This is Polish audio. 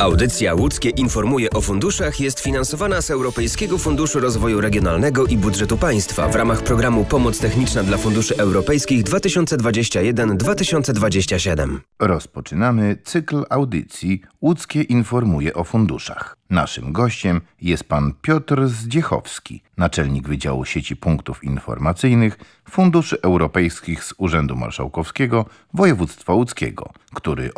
Audycja Łódzkie informuje o funduszach jest finansowana z Europejskiego Funduszu Rozwoju Regionalnego i Budżetu Państwa w ramach programu Pomoc Techniczna dla Funduszy Europejskich 2021-2027. Rozpoczynamy cykl audycji Łódzkie informuje o funduszach. Naszym gościem jest pan Piotr Zdziechowski, naczelnik Wydziału Sieci Punktów Informacyjnych Funduszy Europejskich z Urzędu Marszałkowskiego Województwa Łódzkiego, który